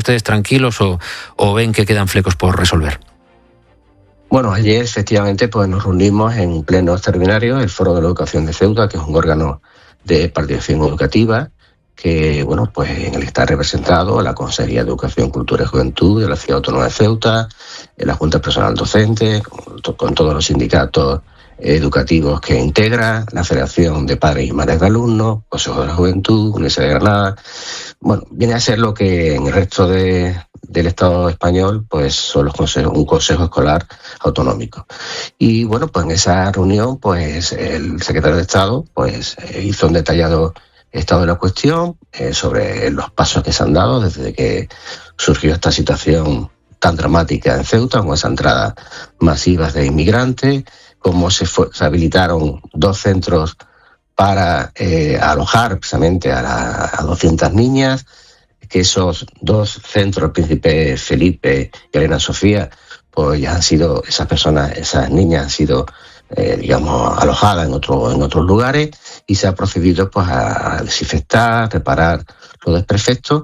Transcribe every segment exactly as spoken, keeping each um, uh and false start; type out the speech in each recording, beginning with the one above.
ustedes tranquilos o, o ven que quedan flecos por resolver? Bueno, ayer efectivamente pues nos reunimos en pleno extraordinario el Foro de la Educación de Ceuta, que es un órgano de participación educativa, que bueno, pues en el está representado la Consejería de Educación, Cultura y Juventud de la Ciudad Autónoma de Ceuta, la Junta de Personal Docente, con, con todos los sindicatos educativos que integra, la Federación de Padres y Madres de Alumnos, Consejo de la Juventud, Universidad de Granada. Bueno, viene a ser lo que en el resto de, del Estado español pues son los consejos, un consejo escolar autonómico. Y bueno, pues en esa reunión pues el secretario de Estado pues hizo un detallado estado de la cuestión eh, sobre los pasos que se han dado desde que surgió esta situación tan dramática en Ceuta, con esa entrada masiva de inmigrantes, cómo se, fue, se habilitaron dos centros para eh, alojar precisamente a, la, a doscientas niñas, que esos dos centros, el Príncipe Felipe y Elena Sofía, pues ya han sido, esas personas, esas niñas han sido, eh, digamos, alojadas en, otro, en otros lugares, y se ha procedido pues a desinfectar, reparar los desperfectos,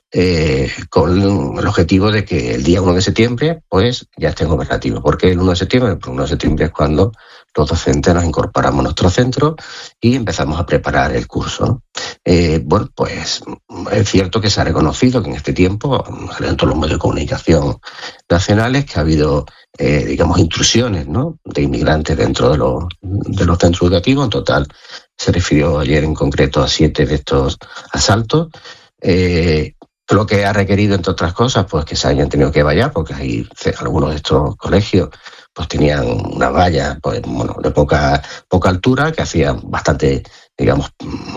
eh, con el objetivo de que el día uno de septiembre pues ya estén operativos. ¿Por qué el uno de septiembre? Porque el uno de septiembre es cuando los docentes nos incorporamos a nuestro centro y empezamos a preparar el curso, ¿no? Eh, bueno, pues es cierto que se ha reconocido que en este tiempo, en todos los medios de comunicación nacionales, que ha habido, eh, digamos, intrusiones, ¿no?, de inmigrantes dentro de los, de los centros educativos. En total se refirió ayer en concreto a siete de estos asaltos, eh, lo que ha requerido, entre otras cosas, pues que se hayan tenido que vallar, porque hay algunos de estos colegios pues tenían una valla pues, bueno, de poca, poca altura, que hacía bastante, digamos,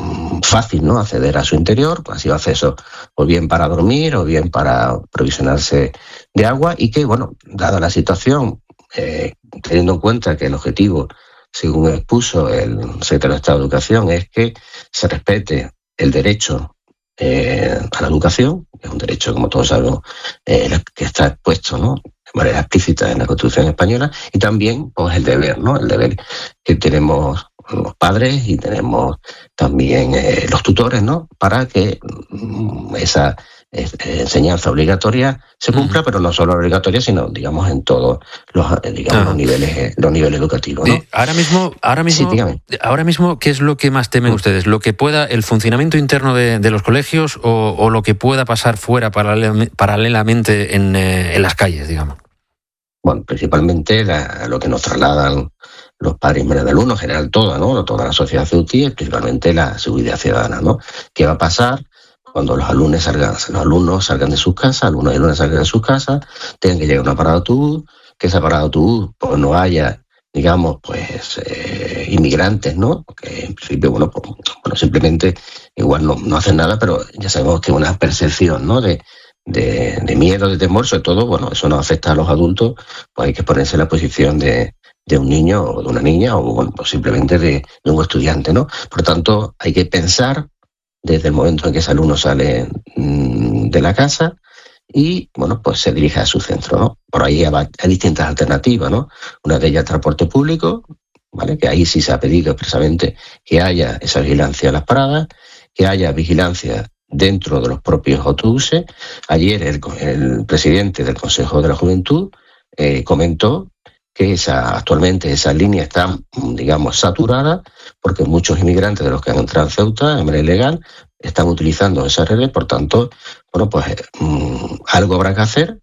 fácil, ¿no?, acceder a su interior, pues ha sido acceso o bien para dormir o bien para provisionarse de agua, y que, bueno, dada la situación, eh, teniendo en cuenta que el objetivo, según expuso el secretario de Estado de Educación, es que se respete el derecho eh, a la educación, que es un derecho, como todos sabemos, eh, que está expuesto, ¿no?, de manera explícita en la Constitución española, y también pues el deber, ¿no?, el deber que tenemos los padres y tenemos también eh, los tutores, ¿no?, para que mm, esa eh, enseñanza obligatoria se cumpla, uh-huh. pero no solo obligatoria, sino, digamos, en todos los, eh, digamos, uh-huh. los niveles, los niveles educativos, ¿no? Sí, ahora mismo, ahora mismo, sí, ahora mismo, ¿qué es lo que más temen uh-huh. ustedes? ¿Lo que pueda, el funcionamiento interno de, de los colegios, o, o lo que pueda pasar fuera paralelamente, paralelamente en, eh, en las calles, digamos? Bueno, principalmente la, lo que nos trasladan los padres y madres de alumnos, en general toda, ¿no?, toda la sociedad ceutí, es principalmente la seguridad ciudadana, ¿no? ¿Qué va a pasar cuando los alumnos salgan, los alumnos salgan de sus casas, alumnos y alumnas salgan de sus casas, tengan que llegar a una parada de autobús, que esa parada de autobús pues no haya, digamos, pues eh, inmigrantes, ¿no? Que en principio, bueno, pues, bueno simplemente igual no, no hacen nada, pero ya sabemos que una percepción, ¿no?, de De, de miedo, de temor, sobre todo, bueno, eso no afecta a los adultos, pues hay que ponerse en la posición de, de un niño o de una niña, o bueno, pues simplemente de, de un estudiante, ¿no? Por tanto, hay que pensar desde el momento en que ese alumno sale mmm, de la casa y, bueno, pues se dirige a su centro, ¿no? Por ahí hay, hay distintas alternativas, ¿no? Una de ellas, transporte público, ¿vale?, que ahí sí se ha pedido expresamente que haya esa vigilancia a las paradas, que haya vigilancia dentro de los propios autobuses. Ayer el, el presidente del Consejo de la Juventud eh, comentó que esa, actualmente esas líneas están, digamos, saturadas, porque muchos inmigrantes de los que han entrado en Ceuta de manera ilegal están utilizando esas redes. Por tanto, bueno, pues mmm, algo habrá que hacer,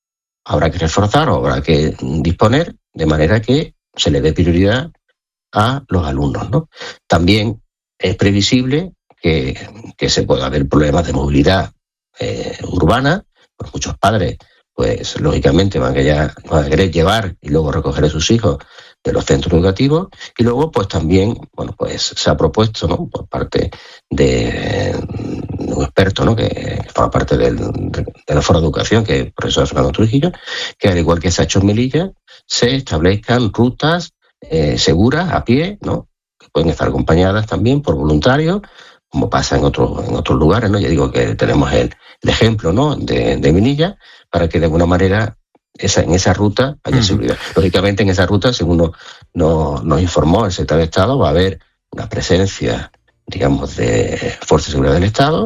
habrá que reforzar o habrá que disponer de manera que se le dé prioridad a los alumnos, ¿no? También es previsible Que, que se pueda haber problemas de movilidad eh, urbana, pues muchos padres, pues lógicamente van a, querer, van a querer llevar y luego recoger a sus hijos de los centros educativos, y luego pues también, bueno, pues se ha propuesto, ¿no?, por parte de, de un experto, ¿no?, que forma parte del, de, de la Foro de Educación, que es el profesor Fernando Trujillo, que al igual que se ha hecho en Melilla, se establezcan rutas eh, seguras a pie, ¿no?, que pueden estar acompañadas también por voluntarios, como pasa en otros en otros lugares, ¿no? Ya digo que tenemos el, el ejemplo, ¿no?, de, de Minilla, para que de alguna manera esa, en esa ruta haya uh-huh. seguridad. Lógicamente, en esa ruta, según nos, nos, nos informó el secretario de Estado, va a haber una presencia, digamos, de Fuerzas de Seguridad del Estado,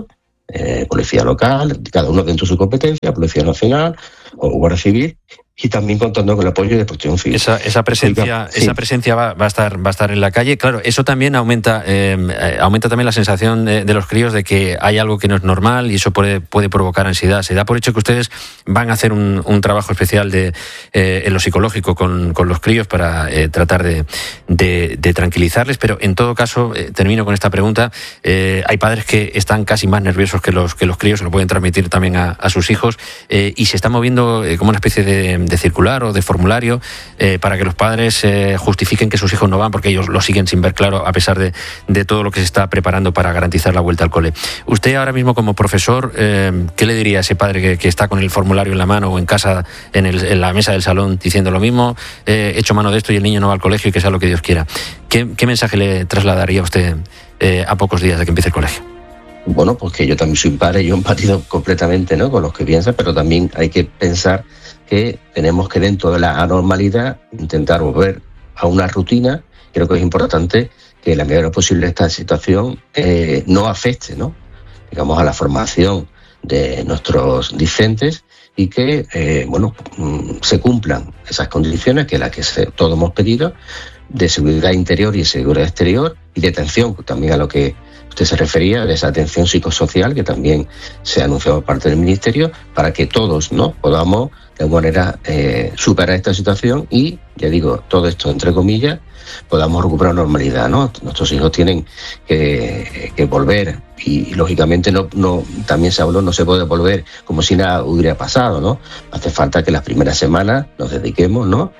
eh, policía local, cada uno dentro de su competencia, Policía Nacional o Guardia Civil, y también contando con el apoyo de Protección Civil. Esa, esa presencia, sí. esa presencia va, va a estar, va a estar en la calle. Claro, eso también aumenta, eh, aumenta también la sensación de, de los críos de que hay algo que no es normal y eso puede, puede provocar ansiedad. Se da por hecho que ustedes van a hacer un, un trabajo especial de, eh, en lo psicológico con, con los críos para eh, tratar de, de, de tranquilizarles, pero en todo caso, eh, termino con esta pregunta. Eh, hay padres que están casi más nerviosos que los, que los críos, se lo pueden transmitir también a, a sus hijos, eh, y se está moviendo eh, como una especie de de circular o de formulario eh, para que los padres eh, justifiquen que sus hijos no van porque ellos lo siguen sin ver claro a pesar de, de todo lo que se está preparando para garantizar la vuelta al cole. Usted ahora mismo como profesor, eh, ¿qué le diría a ese padre que, que está con el formulario en la mano o en casa en, el, en la mesa del salón diciendo lo mismo, eh, hecho mano de esto y el niño no va al colegio y que sea lo que Dios quiera? ¿Qué, qué mensaje le trasladaría a usted eh, a pocos días de que empiece el colegio? Bueno, pues que yo también soy padre, yo empatizo completamente, ¿no?, con los que piensan, pero también hay que pensar que tenemos que, dentro de la anormalidad, intentar volver a una rutina. Creo que es importante que la medida posible esta situación eh, no afecte, ¿no?, digamos, a la formación de nuestros discentes y que, eh, bueno, se cumplan esas condiciones que las que se, todos hemos pedido, de seguridad interior y seguridad exterior, y de atención también a lo que usted se refería, de esa atención psicosocial que también se ha anunciado por parte del Ministerio, para que todos, ¿no?, podamos de alguna manera eh, superar esta situación y, ya digo, todo esto entre comillas, podamos recuperar normalidad, ¿no? Nuestros hijos tienen que, que volver y, y lógicamente no, no, también se habló, no se puede volver como si nada hubiera pasado, ¿no? Hace falta que las primeras semanas nos dediquemos, ¿no?,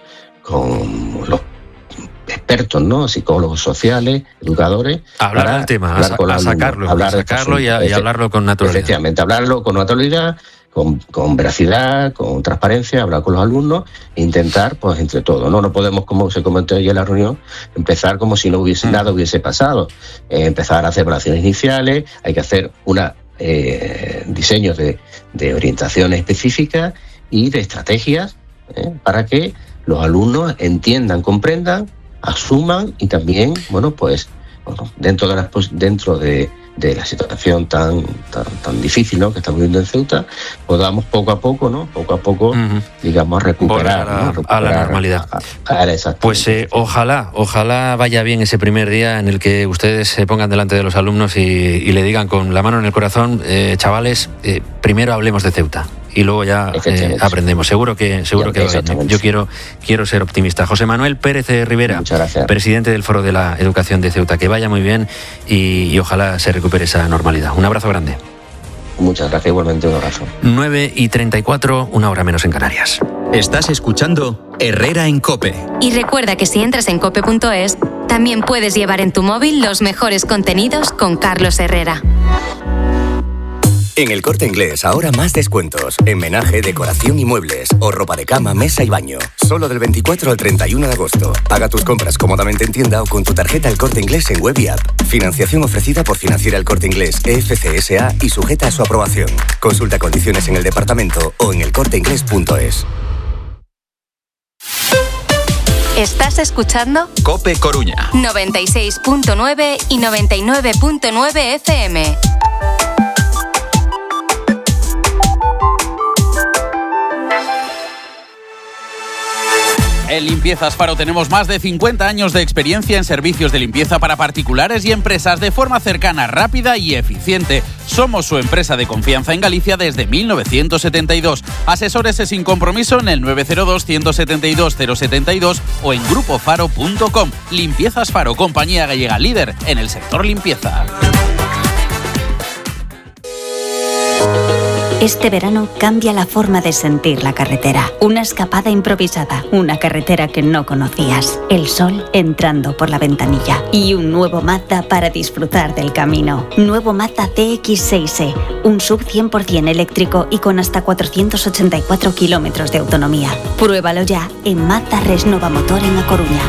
con los expertos, ¿no?, psicólogos sociales, educadores, hablar del tema, a, a sacarlo, hablar a sacarlo y, a, y hablarlo con naturalidad. Efectivamente, hablarlo con naturalidad, con, con veracidad, con transparencia, hablar con los alumnos e intentar, pues entre todos, ¿no? No podemos, como se comentó ayer en la reunión, empezar como si no hubiese mm. nada hubiese pasado. Eh, empezar a hacer evaluaciones iniciales, hay que hacer una eh, diseños de, de orientaciones específicas y de estrategias eh, para que los alumnos entiendan, comprendan, asuman y también, bueno, pues bueno, dentro de la, dentro de, de la situación tan, tan tan difícil, ¿no?, que estamos viviendo en Ceuta, podamos poco a poco, ¿no?, poco a poco, uh-huh. digamos, recuperar, a, ¿no? recuperar a la normalidad. A, a, a pues eh, ojalá, ojalá vaya bien ese primer día en el que ustedes se pongan delante de los alumnos y, y le digan con la mano en el corazón, eh, chavales, eh, primero hablemos de Ceuta. Y luego ya eh, aprendemos. Seguro que seguro que yo quiero quiero ser optimista. José Manuel Pérez Rivera, presidente del Foro de la Educación de Ceuta. Que vaya muy bien y, y ojalá se recupere esa normalidad. Un abrazo grande. Muchas gracias, igualmente un abrazo. nueve y treinta y cuatro, una hora menos en Canarias. Estás escuchando Herrera en COPE. Y recuerda que si entras en cope punto es, también puedes llevar en tu móvil los mejores contenidos con Carlos Herrera. En El Corte Inglés, ahora más descuentos. En menaje, decoración y muebles. O ropa de cama, mesa y baño. Solo del veinticuatro al treinta y uno de agosto. Paga tus compras cómodamente en tienda o con tu tarjeta El Corte Inglés en web y app. Financiación ofrecida por Financiera El Corte Inglés E F C S A y sujeta a su aprobación. Consulta condiciones en el departamento o en el corte inglés punto es. ¿Estás escuchando? COPE Coruña. noventa y seis punto nueve y noventa y nueve punto nueve F M. En Limpiezas Faro tenemos más de cincuenta años de experiencia en servicios de limpieza para particulares y empresas de forma cercana, rápida y eficiente. Somos su empresa de confianza en Galicia desde mil novecientos setenta y dos. Asesórese sin compromiso en el nueve cero dos, uno siete dos, cero siete dos o en grupo faro punto com. Limpiezas Faro, compañía gallega líder en el sector limpieza. Este verano cambia la forma de sentir la carretera. Una escapada improvisada, una carretera que no conocías, el sol entrando por la ventanilla y un nuevo Mazda para disfrutar del camino. Nuevo Mazda C X seis E, un sub cien por ciento eléctrico y con hasta cuatrocientos ochenta y cuatro kilómetros de autonomía. Pruébalo ya en Mazda Resnova Motor en A Coruña.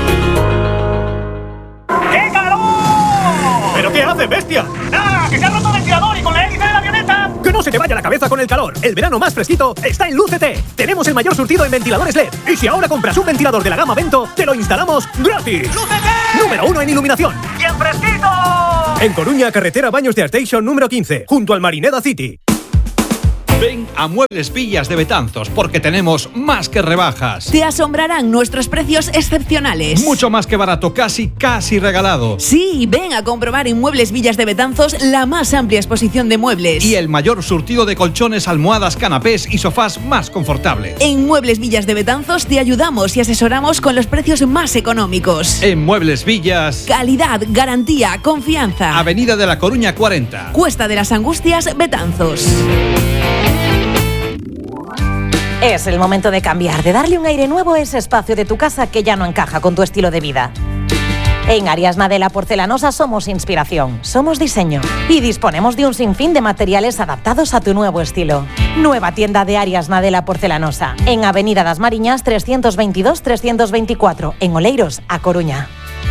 ¡Qué calor! ¿Pero qué hace, bestia? ¡Ah! ¡Que se ha roto el ventilador y con la hélice de la avioneta! ¡Que no se te vaya la cabeza con el calor! El verano más fresquito está en Lucete. Tenemos el mayor surtido en ventiladores L E D. Y si ahora compras un ventilador de la gama Vento, te lo instalamos gratis. ¡Lucete! Número uno en iluminación. ¡Bien fresquito! En Coruña, carretera Baños de Arteixo número quince, junto al Marineda City. Ven a Muebles Villas de Betanzos porque tenemos más que rebajas. Te asombrarán nuestros precios excepcionales. Mucho más que barato, casi, casi regalado. Sí, ven a comprobar en Muebles Villas de Betanzos la más amplia exposición de muebles. Y el mayor surtido de colchones, almohadas, canapés y sofás más confortables. En Muebles Villas de Betanzos te ayudamos y asesoramos con los precios más económicos. En Muebles Villas... calidad, garantía, confianza. Avenida de la Coruña cuarenta. Cuesta de las Angustias, Betanzos. Es el momento de cambiar, de darle un aire nuevo a ese espacio de tu casa que ya no encaja con tu estilo de vida. En Arias Nadella Porcelanosa somos inspiración, somos diseño y disponemos de un sinfín de materiales adaptados a tu nuevo estilo. Nueva tienda de Arias Nadella Porcelanosa, en Avenida das Mariñas trescientos veintidós trescientos veinticuatro, en Oleiros, A Coruña.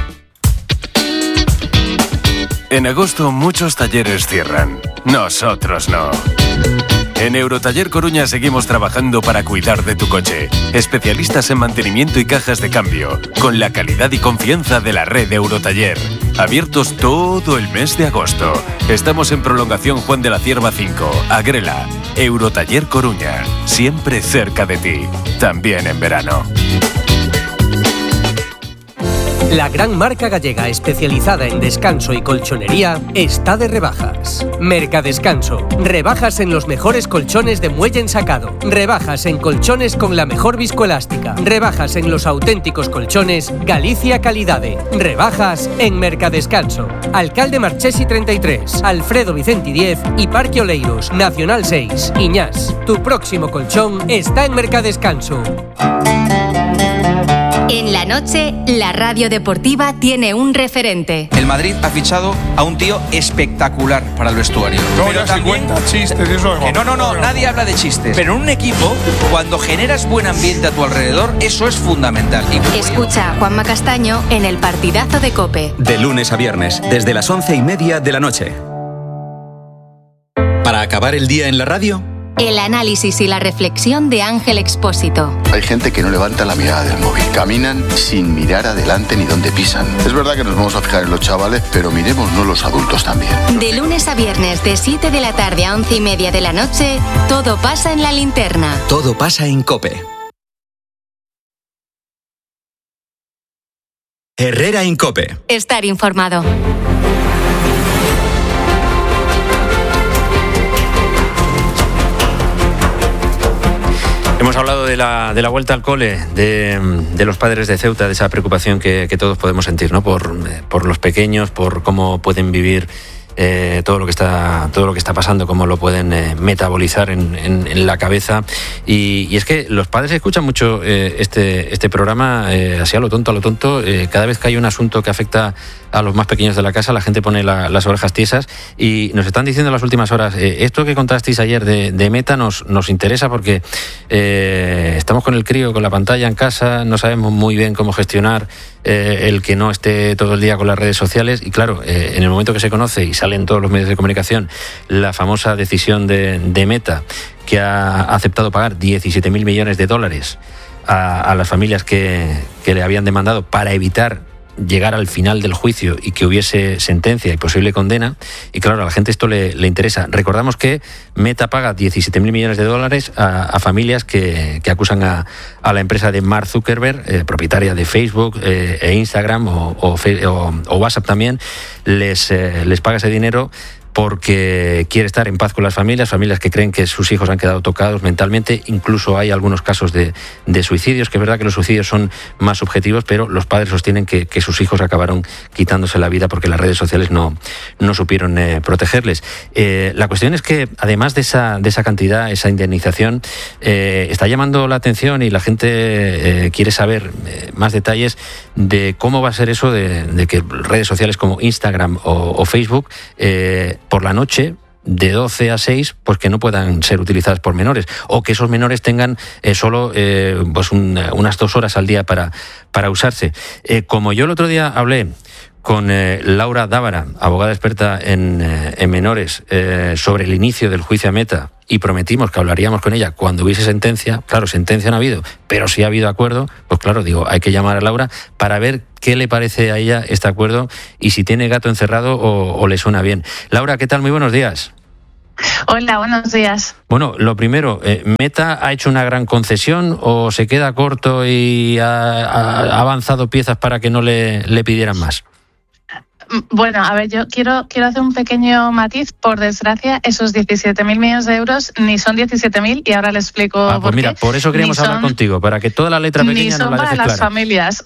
En agosto muchos talleres cierran, nosotros no. En Eurotaller Coruña seguimos trabajando para cuidar de tu coche. Especialistas en mantenimiento y cajas de cambio, con la calidad y confianza de la red Eurotaller. Abiertos todo el mes de agosto. Estamos en prolongación Juan de la Cierva cinco, Agrela. Eurotaller Coruña, siempre cerca de ti, también en verano. La gran marca gallega especializada en descanso y colchonería está de rebajas. Mercadescanso. Rebajas en los mejores colchones de muelle ensacado. Rebajas en colchones con la mejor viscoelástica. Rebajas en los auténticos colchones Galicia Calidade. Rebajas en Mercadescanso. Alcalde Marchesi treinta y tres, Alfredo Vicenti diez y Parque Oleiros, Nacional seis. Iñás, tu próximo colchón está en Mercadescanso. En la noche, la radio deportiva tiene un referente. El Madrid ha fichado a un tío espectacular para el vestuario. No, pero ya también... se cuenta chistes, eso es... Que no, no, no, nadie habla de chistes. Pero en un equipo, cuando generas buen ambiente a tu alrededor, eso es fundamental. Y... Escucha a Juanma Castaño en el partidazo de COPE. De lunes a viernes, desde las once y media de la noche. Para acabar el día en la radio... El análisis y la reflexión de Ángel Expósito. Hay gente que no levanta la mirada del móvil. Caminan sin mirar adelante ni dónde pisan. Es verdad que nos vamos a fijar en los chavales, pero miremosnos los adultos también. De lunes a viernes, de siete de la tarde a once y media de la noche, todo pasa en la linterna. Todo pasa en COPE. Herrera en COPE. Estar informado. Hemos hablado de la, de la vuelta al cole, de, de los padres de Ceuta, de esa preocupación que, que todos podemos sentir, ¿no? Por, por los pequeños, por cómo pueden vivir eh, todo lo que está todo lo que está pasando, cómo lo pueden eh, metabolizar en, en, en la cabeza. Y, y es que los padres escuchan mucho eh, este, este programa, eh, así a lo tonto, a lo tonto. Eh, cada vez que hay un asunto que afecta a los más pequeños de la casa, la gente pone la, las orejas tiesas y nos están diciendo en las últimas horas, eh, esto que contasteis ayer de, de Meta nos, nos interesa porque eh, estamos con el crío, con la pantalla en casa, no sabemos muy bien cómo gestionar eh, el que no esté todo el día con las redes sociales y claro, eh, en el momento que se conoce y salen todos los medios de comunicación la famosa decisión de, de Meta que ha aceptado pagar diecisiete mil millones de dólares a, a las familias que, que le habían demandado para evitar llegar al final del juicio y que hubiese sentencia y posible condena. Y claro, a la gente esto le, le interesa. Recordamos que Meta paga diecisiete mil millones de dólares a, a familias que, que acusan a, a la empresa de Mark Zuckerberg, eh, propietaria de Facebook eh, e Instagram o, o, o, o WhatsApp también, les, eh, les paga ese dinero porque quiere estar en paz con las familias, familias que creen que sus hijos han quedado tocados mentalmente. Incluso hay algunos casos de, de suicidios, que es verdad que los suicidios son más subjetivos, pero los padres sostienen que, que sus hijos acabaron quitándose la vida porque las redes sociales no, no supieron eh, protegerles. Eh, la cuestión es que, además de esa, de esa cantidad, esa indemnización, eh, está llamando la atención y la gente eh, quiere saber eh, más detalles de cómo va a ser eso de, de que redes sociales como Instagram o, o Facebook eh, por la noche de doce a seis, pues que no puedan ser utilizadas por menores o que esos menores tengan eh, solo eh, pues un, unas dos horas al día para, para usarse. Eh, como yo el otro día hablé con eh, Laura Dávara, abogada experta en, eh, en menores, eh, sobre el inicio del juicio a Meta y prometimos que hablaríamos con ella cuando hubiese sentencia. Claro, sentencia no ha habido, pero sí ha habido acuerdo. Pues claro, digo, hay que llamar a Laura para ver qué le parece a ella este acuerdo y si tiene gato encerrado o, o le suena bien. Laura, ¿qué tal? Muy buenos días. Hola, buenos días. Bueno, lo primero, eh, ¿Meta ha hecho una gran concesión o se queda corto y ha, ha avanzado piezas para que no le, le pidieran más? Bueno, a ver, yo quiero quiero hacer un pequeño matiz. Por desgracia, esos diecisiete mil millones de euros ni son diecisiete mil y ahora le explico ah, pues por mira, qué. por eso queríamos son, hablar contigo, para que toda la letra pequeña nos la dejes clara. Ni son para las familias,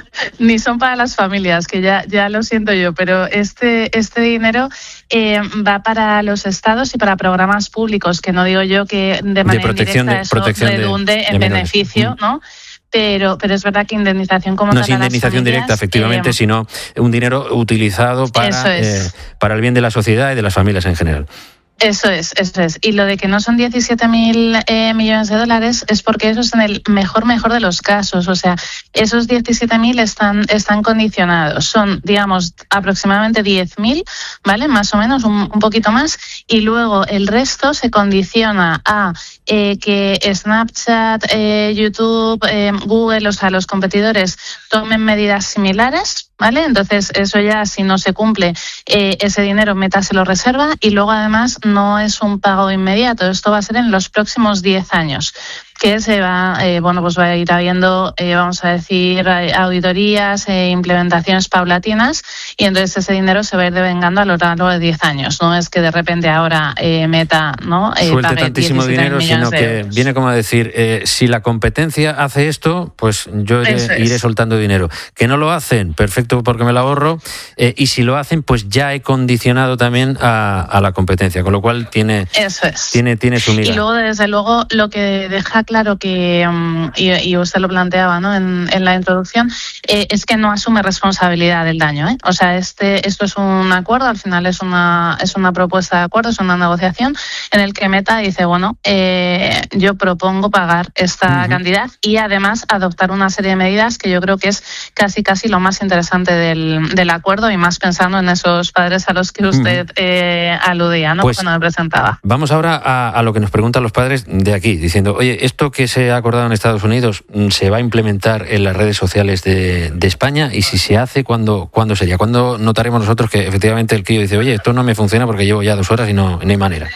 ni son para las familias, que ya ya lo siento yo, pero este este dinero eh, va para los estados y para programas públicos, que no digo yo que de manera de protección indirecta de, eso redunde de, de en menores. beneficio, mm. ¿no? Pero, pero es verdad que indemnización como no tal es indemnización familias, directa, efectivamente, eh, sino un dinero utilizado para, es. eh, para el bien de la sociedad y de las familias en general. Eso es, eso es. Y lo de que no son diecisiete mil eh, millones de dólares es porque eso es en el mejor, mejor de los casos. O sea, esos diecisiete mil están, están condicionados. Son, digamos, aproximadamente diez mil, ¿vale? Más o menos, un, un poquito más. Y luego el resto se condiciona a eh, que Snapchat, eh, YouTube, eh, Google, o sea, los competidores tomen medidas similares, ¿vale? Entonces, eso ya, si no se cumple, eh, ese dinero Meta se lo reserva y luego, además, no es un pago inmediato. Esto va a ser en los próximos diez años, que se va, eh, bueno, pues va a ir habiendo, eh, vamos a decir, auditorías, eh, implementaciones paulatinas, y entonces ese dinero se va a ir devengando a lo largo de diez años. No es que de repente ahora eh, Meta no eh, suelte pague tantísimo dinero, sino que euros. Viene como a decir, eh, si la competencia hace esto, pues yo iré, es. iré soltando dinero. Que no lo hacen, perfecto, porque me lo ahorro, eh, y si lo hacen, pues ya he condicionado también a, a la competencia, con lo cual tiene, Eso es. tiene, tiene su miga. Y luego, desde luego, lo que deja claro que, um, y, y usted lo planteaba, ¿no?, en, en la introducción, eh, es que no asume responsabilidad del daño, ¿eh? O sea, este, esto es un acuerdo, al final es una, es una propuesta de acuerdo, es una negociación en el que Meta dice, bueno, eh, yo propongo pagar esta uh-huh. cantidad y además adoptar una serie de medidas que yo creo que es casi casi lo más interesante del, del acuerdo, y más pensando en esos padres a los que usted uh-huh. eh, aludía, ¿no?, pues, cuando me presentaba. Vamos ahora a, a lo que nos preguntan los padres de aquí, diciendo, oye, esto que se ha acordado en Estados Unidos se va a implementar en las redes sociales de, de España, y si se hace, ¿cuándo, ¿cuándo sería? ¿Cuándo notaremos nosotros que efectivamente el crío dice, oye, esto no me funciona porque llevo ya dos horas y no, no hay manera?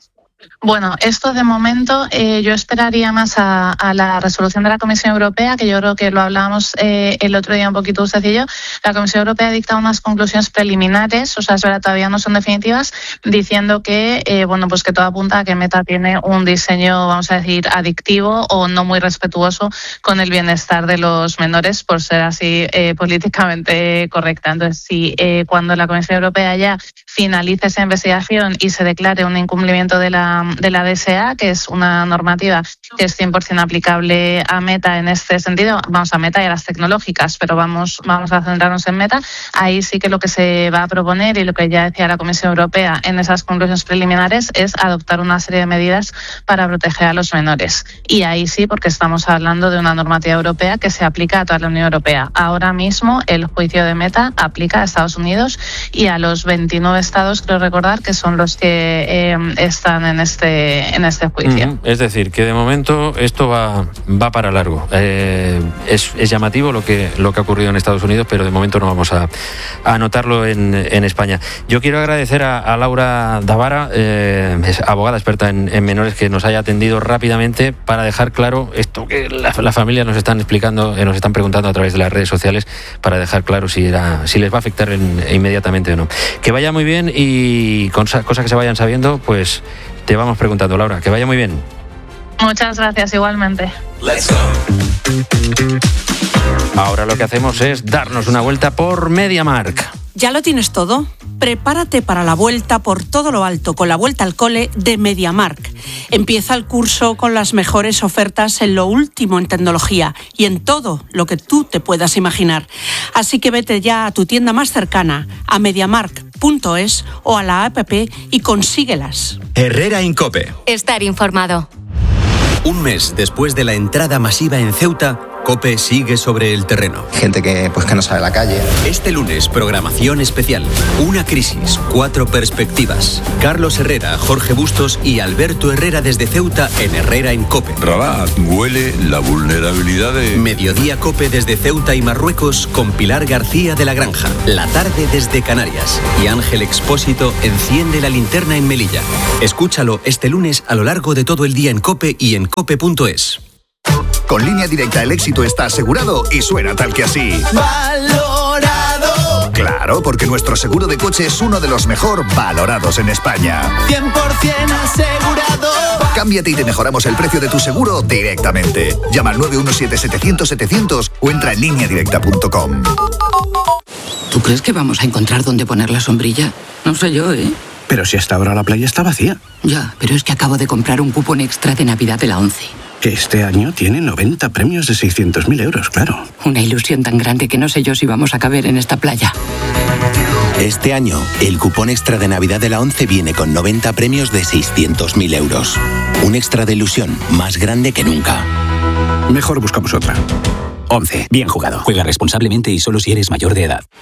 Bueno, esto de momento eh, yo esperaría más a, a la resolución de la Comisión Europea, que yo creo que lo hablábamos eh, el otro día un poquito usted y yo. La Comisión Europea ha dictado unas conclusiones preliminares, o sea, es verdad, todavía no son definitivas, diciendo que, eh, bueno, pues que todo apunta a que Meta tiene un diseño, vamos a decir, adictivo o no muy respetuoso con el bienestar de los menores, por ser así eh, políticamente correcta. Entonces, si eh, cuando la Comisión Europea ya finalice esa investigación y se declare un incumplimiento de la de la D S A, que es una normativa que es cien por ciento aplicable a Meta en este sentido, vamos a Meta y a las tecnológicas, pero vamos, vamos a centrarnos en Meta, ahí sí que lo que se va a proponer y lo que ya decía la Comisión Europea en esas conclusiones preliminares es adoptar una serie de medidas para proteger a los menores. Y ahí sí, porque estamos hablando de una normativa europea que se aplica a toda la Unión Europea. Ahora mismo el juicio de Meta aplica a Estados Unidos y a los veintinueve estados, creo recordar, que son los que eh, están en este en este juicio. Uh-huh. Es decir, que de momento esto va, va para largo. Eh, es, es llamativo lo que, lo que ha ocurrido en Estados Unidos, pero de momento no vamos a, a anotarlo en, en España. Yo quiero agradecer a, a Laura Davara, eh, es abogada experta en, en menores, que nos haya atendido rápidamente para dejar claro esto que las la familias nos están explicando, eh, nos están preguntando a través de las redes sociales, para dejar claro si, era, si les va a afectar en, inmediatamente o no. Que vaya muy bien, y cosas cosa que se vayan sabiendo, pues te vamos preguntando, Laura. Que vaya muy bien. Muchas gracias, igualmente. Let's go. Ahora lo que hacemos es darnos una vuelta por MediaMarkt. ¿Ya lo tienes todo? Prepárate para la vuelta por todo lo alto con la Vuelta al Cole de MediaMarkt. Empieza el curso con las mejores ofertas en lo último en tecnología y en todo lo que tú te puedas imaginar. Así que vete ya a tu tienda más cercana, a mediamarkt punto es o a la app y consíguelas. Herrera Incope. Estar informado. Un mes después de la entrada masiva en Ceuta, COPE sigue sobre el terreno. Gente que, pues, que no sabe la calle. Este lunes, programación especial. Una crisis, cuatro perspectivas. Carlos Herrera, Jorge Bustos y Alberto Herrera desde Ceuta en Herrera en COPE. Rabat, huele la vulnerabilidad de... Mediodía COPE desde Ceuta y Marruecos con Pilar García de la Granja. La tarde desde Canarias. Y Ángel Expósito enciende la linterna en Melilla. Escúchalo este lunes a lo largo de todo el día en COPE y en cope punto es. Con Línea Directa el éxito está asegurado y suena tal que así. ¡Valorado! Claro, porque nuestro seguro de coche es uno de los mejor valorados en España. cien por ciento asegurado. Cámbiate y te mejoramos el precio de tu seguro directamente. Llama al nueve uno siete setecientos setecientos o entra en línea directa punto com. ¿Tú crees que vamos a encontrar dónde poner la sombrilla? No sé yo, ¿eh? Pero si hasta ahora la playa está vacía. Ya, pero es que acabo de comprar un cupón extra de Navidad de la ONCE. Que este año tiene noventa premios de seiscientos mil euros, claro. Una ilusión tan grande que no sé yo si vamos a caber en esta playa. Este año, el cupón extra de Navidad de la ONCE viene con noventa premios de seiscientos mil euros. Un extra de ilusión más grande que nunca. Mejor buscamos otra. ONCE, bien jugado. Juega responsablemente y solo si eres mayor de edad.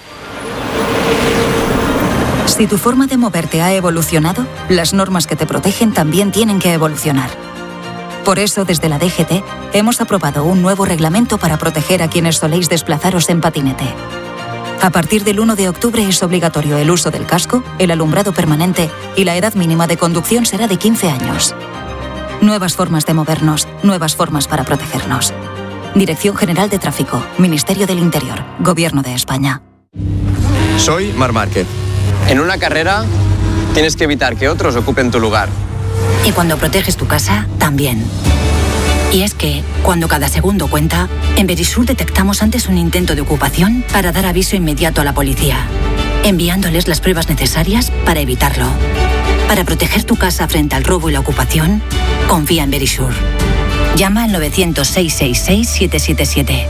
Si tu forma de moverte ha evolucionado, las normas que te protegen también tienen que evolucionar. Por eso, desde la D G T, hemos aprobado un nuevo reglamento para proteger a quienes soléis desplazaros en patinete. A partir del uno de octubre es obligatorio el uso del casco, el alumbrado permanente y la edad mínima de conducción será de quince años. Nuevas formas de movernos, nuevas formas para protegernos. Dirección General de Tráfico, Ministerio del Interior, Gobierno de España. Soy Marc Márquez. En una carrera tienes que evitar que otros ocupen tu lugar. Y cuando proteges tu casa, también. Y es que, cuando cada segundo cuenta, en Verisur detectamos antes un intento de ocupación para dar aviso inmediato a la policía, enviándoles las pruebas necesarias para evitarlo. Para proteger tu casa frente al robo y la ocupación, confía en Verisur. Llama al novecientos, seiscientos sesenta y seis, siete siete siete.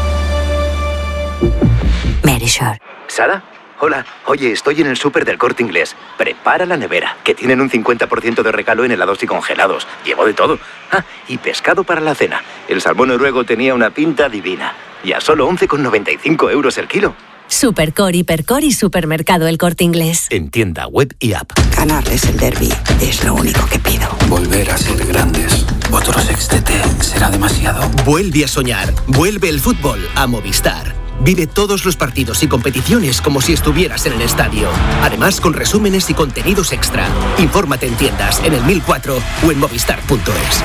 Verisur. ¿Sara? Hola, oye, estoy en el súper del Corte Inglés. Prepara la nevera, que tienen un cincuenta por ciento de regalo en helados y congelados. Llevo de todo. Ah, y pescado para la cena. El salmón noruego tenía una pinta divina. Y a solo once con noventa y cinco euros el kilo. Supercore, Hipercore y Supermercado El Corte Inglés. En tienda, web y app. Ganarles el derbi es lo único que pido. Volver a ser grandes. Otro sextete será demasiado. Vuelve a soñar. Vuelve el fútbol a Movistar. Vive todos los partidos y competiciones como si estuvieras en el estadio. Además, con resúmenes y contenidos extra. Infórmate en tiendas, en el mil cuatro o en movistar punto es.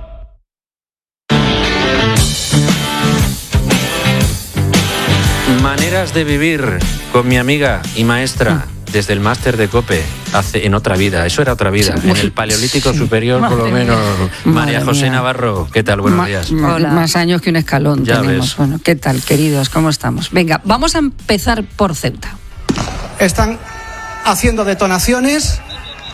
Maneras de vivir con mi amiga y maestra desde el máster de COPE hace en otra vida. Eso era otra vida. En el Paleolítico Superior, por lo menos. María José Navarro, ¿qué tal? Buenos Ma- días. Hola. Más años que un escalón Ya tenemos. ves. Bueno, ¿qué tal, queridos? ¿Cómo estamos? Venga, vamos a empezar por Ceuta. Están haciendo detonaciones.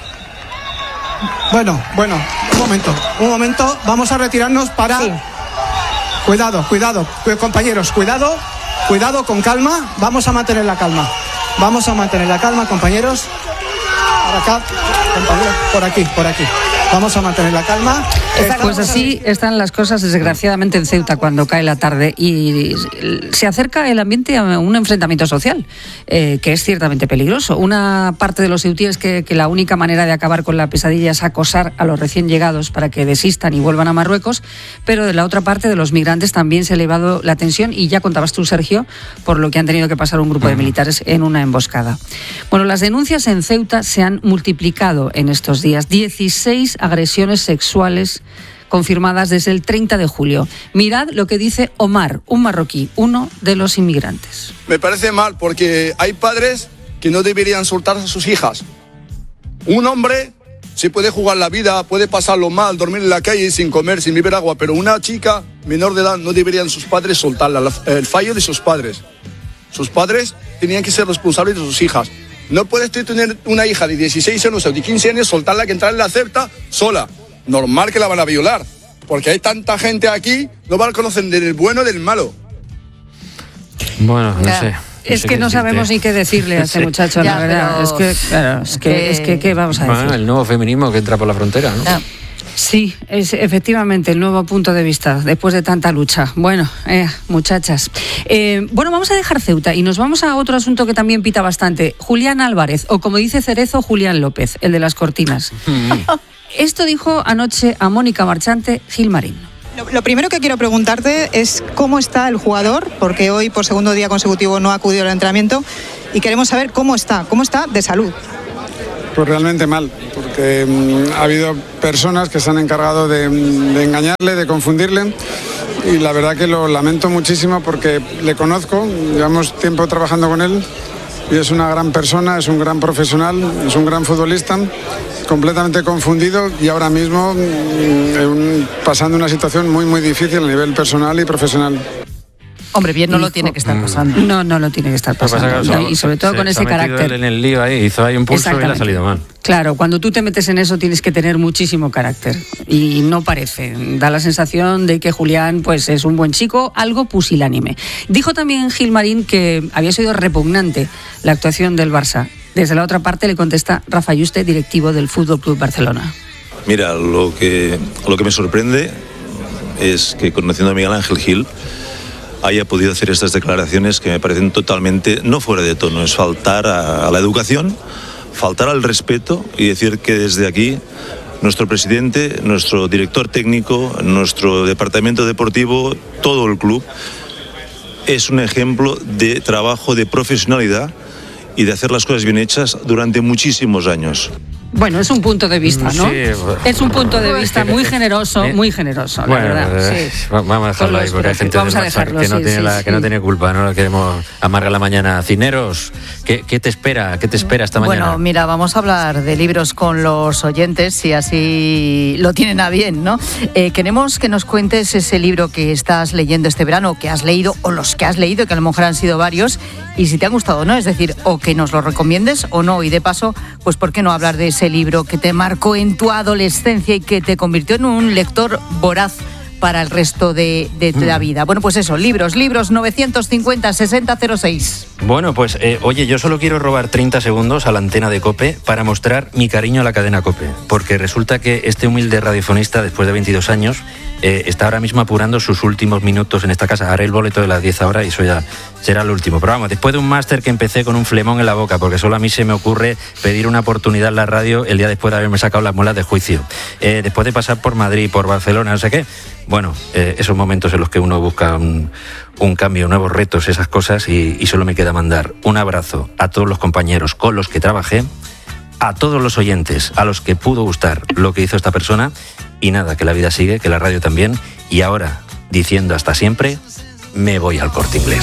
Bueno, bueno, un momento, un momento. Vamos a retirarnos para... Sí. Cuidado, cuidado, cu- compañeros, cuidado, cuidado, con calma. Vamos a mantener la calma. Vamos a mantener la calma, compañeros. Por acá, compañeros, por aquí, por aquí. Vamos a mantener la calma. Pues así están las cosas, desgraciadamente, en Ceuta cuando cae la tarde y se acerca el ambiente a un enfrentamiento social, eh, que es ciertamente peligroso. Una parte de los ceutíes que, que la única manera de acabar con la pesadilla es acosar a los recién llegados para que desistan y vuelvan a Marruecos, pero de la otra parte de los migrantes también se ha elevado la tensión y ya contabas tú, Sergio, por lo que han tenido que pasar un grupo de militares en una emboscada. Bueno, las denuncias en Ceuta se han multiplicado en estos días. dieciséis agresiones sexuales confirmadas desde el treinta de julio. Mirad lo que dice Omar, un marroquí, uno de los inmigrantes. Me parece mal porque hay padres que no deberían soltar a sus hijas. Un hombre se puede jugar la vida, puede pasarlo mal, dormir en la calle sin comer, sin beber agua, pero una chica menor de edad no deberían sus padres soltarla. El fallo de sus padres. Sus padres tenían que ser responsables de sus hijas. No puedes tener una hija de dieciséis años o de quince años, soltarla que entrar en la Ceuta sola. Normal que la van a violar, porque hay tanta gente aquí, no van a conocer del bueno y del malo. Bueno, no Ya. sé. Es sé que qué no decirte. sabemos ni qué decirle a este Sí. muchacho, Ya, la verdad. pero- Es que, claro, es que, es que, ¿qué vamos a decir? Bueno, el nuevo feminismo que entra por la frontera, ¿no? Ya. Sí, es efectivamente el nuevo punto de vista después de tanta lucha. Bueno, eh, muchachas. Eh, bueno, vamos a dejar Ceuta y nos vamos a otro asunto que también pita bastante. Julián Álvarez, o como dice Cerezo, Julián López, el de las cortinas. Esto dijo anoche a Mónica Marchante Gilmarín. Lo primero que quiero preguntarte es cómo está el jugador, porque hoy por segundo día consecutivo no ha acudido al entrenamiento y queremos saber cómo está, cómo está de salud. Pues realmente mal, porque mmm, ha habido personas que se han encargado de, de engañarle, de confundirle, y la verdad que lo lamento muchísimo porque le conozco, llevamos tiempo trabajando con él y es una gran persona, es un gran profesional, es un gran futbolista, completamente confundido y ahora mismo mmm, pasando una situación muy muy difícil a nivel personal y profesional. Hombre, bien no lo tiene que estar pasando. No, no lo tiene que estar pasando. Pasa, y sobre todo se, con se ese ha metido carácter. Él en el lío ahí, hizo ahí un pulso y le ha salido mal. Claro, cuando tú te metes en eso tienes que tener muchísimo carácter. Y no parece. Da la sensación de que Julián pues es un buen chico, algo pusilánime. Dijo también Gilmarín que había sido repugnante la actuación del Barça. Desde la otra parte le contesta Rafa Yuste, directivo del Fútbol Club Barcelona. Mira, lo que, lo que me sorprende es que, conociendo a Miguel Ángel Gil, haya podido hacer estas declaraciones que me parecen totalmente no fuera de tono. Es faltar a, a la educación, faltar al respeto y decir que desde aquí nuestro presidente, nuestro director técnico, nuestro departamento deportivo, todo el club es un ejemplo de trabajo, de profesionalidad y de hacer las cosas bien hechas durante muchísimos años. Bueno, es un punto de vista, ¿no? Sí, es un punto de vista muy generoso, muy generoso, la bueno, verdad. Eh, sí. Vamos a dejarlo ahí, porque hay gente vamos del a dejarlo, que, no sí, tiene sí, la, sí. que no tiene culpa, no queremos amargar la mañana. Cineros, ¿qué, qué te espera? ¿Qué te espera esta mañana? Bueno, mira, vamos a hablar de libros con los oyentes, si así lo tienen a bien, ¿no? Eh, queremos que nos cuentes ese libro que estás leyendo este verano, que has leído, o los que has leído, que a lo mejor han sido varios, y si te han gustado o no, es decir, o que nos lo recomiendes o no, y de paso, pues ¿por qué no hablar de ese libro que te marcó en tu adolescencia y que te convirtió en un lector voraz para el resto de, de mm. la vida? Bueno, pues eso, libros, libros, novecientos cincuenta, sesenta cero seis. Bueno, pues eh, oye, yo solo quiero robar treinta segundos a la antena de COPE para mostrar mi cariño a la cadena COPE, porque resulta que este humilde radiofonista, después de veintidós años, eh, está ahora mismo apurando sus últimos minutos en esta casa. Haré el boleto de las diez ahora y eso ya será lo último. Pero vamos, después de un máster que empecé con un flemón en la boca, porque solo a mí se me ocurre pedir una oportunidad en la radio el día después de haberme sacado las muelas de juicio, eh, después de pasar por Madrid, por Barcelona, no sé qué. Bueno, eh, esos momentos en los que uno busca un, un cambio, nuevos retos, esas cosas, y, y solo me queda mandar un abrazo a todos los compañeros con los que trabajé, a todos los oyentes a los que pudo gustar lo que hizo esta persona, y nada, que la vida sigue, que la radio también, y ahora, diciendo hasta siempre, me voy al Corte Inglés.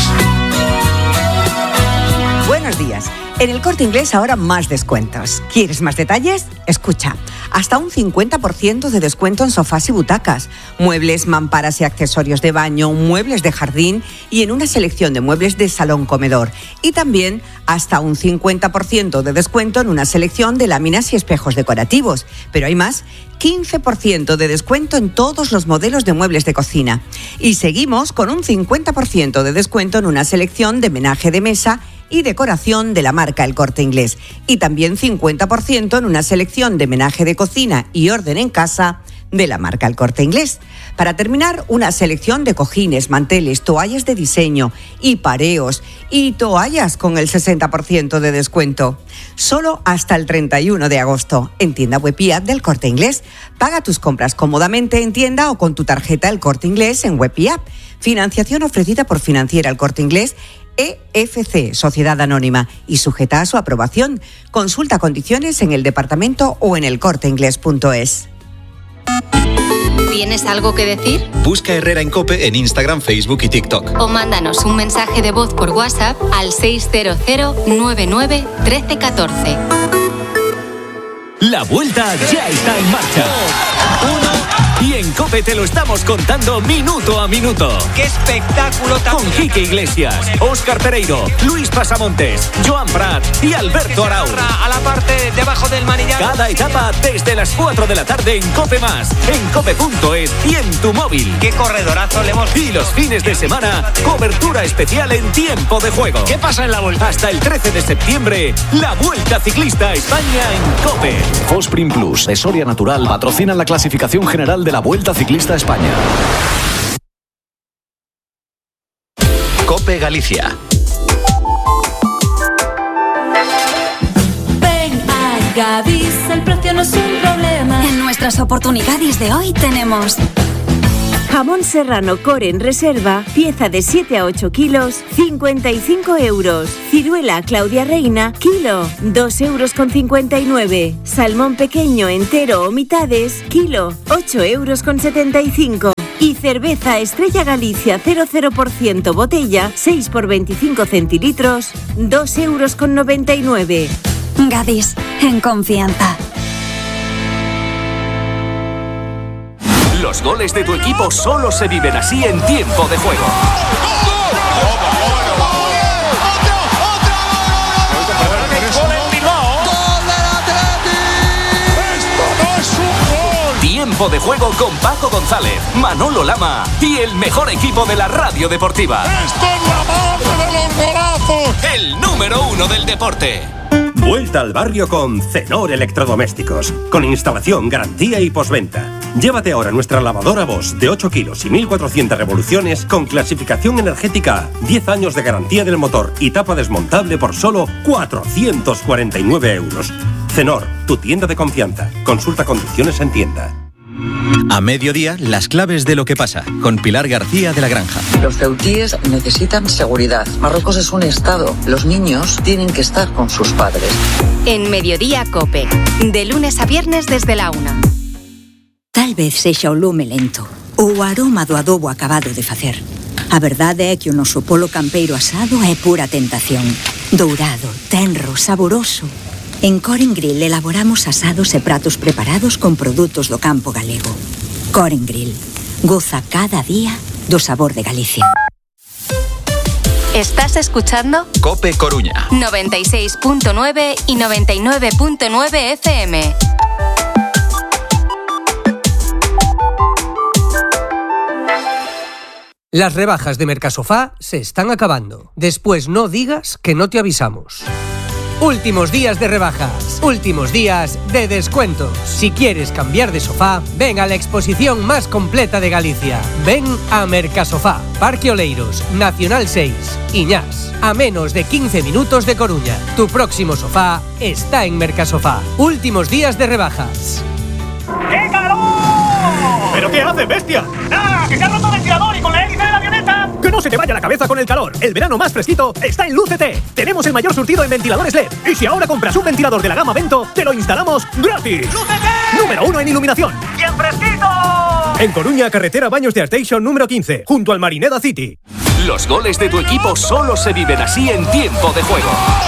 Buenos días. En el Corte Inglés ahora más descuentos. ¿Quieres más detalles? Escucha, hasta un cincuenta por ciento de descuento en sofás y butacas, muebles, mamparas y accesorios de baño, muebles de jardín y en una selección de muebles de salón-comedor. Y también hasta un cincuenta por ciento de descuento en una selección de láminas y espejos decorativos. Pero hay más, quince por ciento de descuento en todos los modelos de muebles de cocina. Y seguimos con un cincuenta por ciento de descuento en una selección de menaje de mesa y decoración de la marca El Corte Inglés. Y también cincuenta por ciento en una selección de menaje de cocina y orden en casa de la marca El Corte Inglés. Para terminar, una selección de cojines, manteles, toallas de diseño y pareos y toallas con el sesenta por ciento de descuento. Solo hasta el treinta y uno de agosto en tienda web y app del Corte Inglés. Paga tus compras cómodamente en tienda o con tu tarjeta El Corte Inglés en web y app. Financiación ofrecida por Financiera El Corte Inglés E F C, Sociedad Anónima, y sujeta a su aprobación. Consulta condiciones en el departamento o en el corte inglés punto es. ¿Tienes algo que decir? Busca Herrera en COPE en Instagram, Facebook y TikTok. O mándanos un mensaje de voz por WhatsApp al seis cero cero nueve nueve uno tres uno cuatro. La vuelta ya está en marcha. Uno Y en COPE te lo estamos contando minuto a minuto. ¡Qué espectáculo tan Con Quique Iglesias, Óscar Pereiro, Luis Pasamontes, Joan Prat y Alberto Arau. A la parte debajo del manillar. Cada etapa desde las cuatro de la tarde en COPE Más, en cope punto es y en tu móvil. ¡Qué corredorazo le hemos... Y los fines de semana, cobertura especial en tiempo de juego. ¿Qué pasa en la Vuelta? Hasta el trece de septiembre, la Vuelta Ciclista a España en COPE. Fosprin Plus de Soria Natural patrocina la clasificación general de la Vuelta Ciclista a España. COPE Galicia. Ven a Gadis, el precio no es un problema. En nuestras oportunidades de hoy tenemos... Jamón serrano core en reserva, pieza de siete a ocho kilos, cincuenta y cinco euros. Ciruela Claudia Reina, kilo, dos euros con cincuenta y nueve. Salmón pequeño entero o mitades, kilo, ocho euros con setenta y cinco. Y cerveza Estrella Galicia cero cero por ciento botella, seis por veinticinco centilitros, dos euros con noventa y nueve. Gadis, en confianza. Los goles de tu equipo solo se viven así en tiempo de juego. Tiempo de juego con Paco González, Manolo Lama y el mejor equipo de la radio deportiva. ¡Esto es la madre de los golazos! El número uno del deporte. Vuelta al barrio con Cenor Electrodomésticos, con instalación, garantía y postventa. Llévate ahora nuestra lavadora Bosch de ocho kilos y mil cuatrocientas revoluciones con clasificación energética, diez años de garantía del motor y tapa desmontable por solo cuatrocientos cuarenta y nueve euros. Cenor, tu tienda de confianza. Consulta condiciones en tienda. A mediodía, las claves de lo que pasa, con Pilar García de la Granja. Los ceutíes necesitan seguridad. Marruecos es un estado. Los niños tienen que estar con sus padres. En Mediodía COPE, de lunes a viernes desde la una. Tal vez sexa o lume lento ou o aroma do adobo acabado de facer. A verdade é que o noso polo campeiro asado é pura tentación. Dourado, tenro, saboroso. En Coren Grill elaboramos asados e pratos preparados con produtos do campo galego. Coren Grill. Goza cada día do sabor de Galicia. ¿Estás escuchando? COPE Coruña. noventa y seis punto nueve y noventa y nueve punto nueve F M. Las rebajas de Mercasofá se están acabando. Después no digas que no te avisamos. Últimos días de rebajas, últimos días de descuentos. Si quieres cambiar de sofá, ven a la exposición más completa de Galicia. Ven a Mercasofá, Parque Oleiros, Nacional seis, Iñás. A menos de quince minutos de Coruña. Tu próximo sofá está en Mercasofá. Últimos días de rebajas. ¡Qué calor! ¿Pero qué haces, bestia? ¡Nada! ¡Que se ha roto el ventilador y con la hélice de la avioneta! ¡Que no se te vaya la cabeza con el calor! El verano más fresquito está en Lucete. Tenemos el mayor surtido en ventiladores L E D. Y si ahora compras un ventilador de la gama Vento, te lo instalamos gratis. ¡Lucete! Número uno en iluminación. ¡Y en fresquito! En Coruña, carretera Baños de Arteixo número quince, junto al Marineda City. Los goles de tu equipo solo se viven así en tiempo de juego.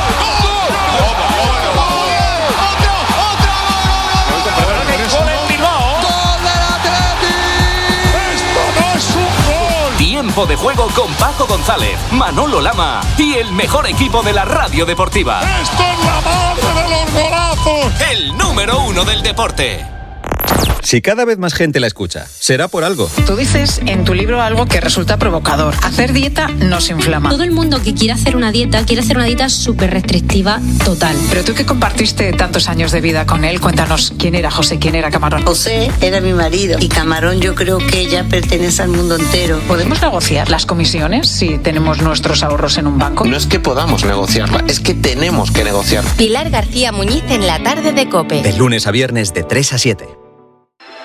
Tiempo de juego con Paco González, Manolo Lama y el mejor equipo de la radio deportiva. ¡Esto es la madre de los golazos! El número uno del deporte. Si cada vez más gente la escucha, será por algo. Tú dices en tu libro algo que resulta provocador. Hacer dieta nos inflama. Todo el mundo que quiere hacer una dieta, quiere hacer una dieta súper restrictiva total. Pero tú que compartiste tantos años de vida con él, cuéntanos quién era José, quién era Camarón. José era mi marido y Camarón yo creo que ya pertenece al mundo entero. ¿Podemos negociar las comisiones si tenemos nuestros ahorros en un banco? No es que podamos negociarla, es que tenemos que negociarla. Pilar García Muñiz en la tarde de COPE. De lunes a viernes de tres a siete.